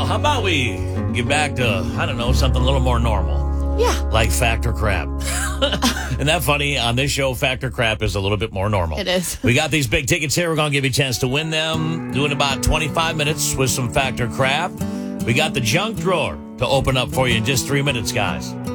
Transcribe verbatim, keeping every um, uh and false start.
how about we get back to, I don't know, something a little more normal? Yeah. Like Factor Crap. Isn't that funny? On this show, Factor Crap is a little bit more normal. It is. We got these big tickets here. We're going to give you a chance to win them. Doing about twenty-five minutes with some Factor Crap. We got the junk drawer to open up for you in just three minutes, guys.